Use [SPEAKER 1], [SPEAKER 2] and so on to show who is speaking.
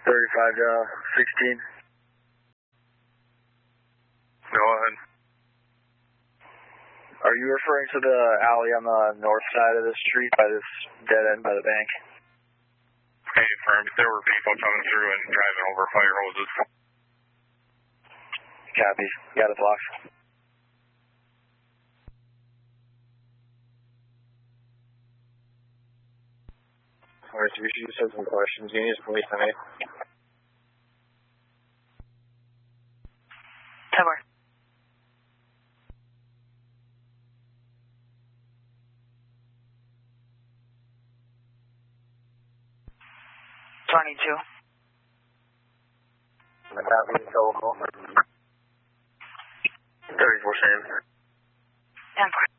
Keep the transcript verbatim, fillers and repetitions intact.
[SPEAKER 1] thirty-five to sixteen.
[SPEAKER 2] Go ahead.
[SPEAKER 1] Are you referring to the alley on the north side of the street by this dead end by the bank?
[SPEAKER 2] Hey, firm. There were people coming through and driving over fire hoses.
[SPEAKER 1] Copy. Got it blocked.
[SPEAKER 3] Alright, so we should just have some questions. You need some police on it.
[SPEAKER 4] Tower. Twenty-two.
[SPEAKER 3] Not being told.
[SPEAKER 1] thirty-four, same.
[SPEAKER 4] Ten four.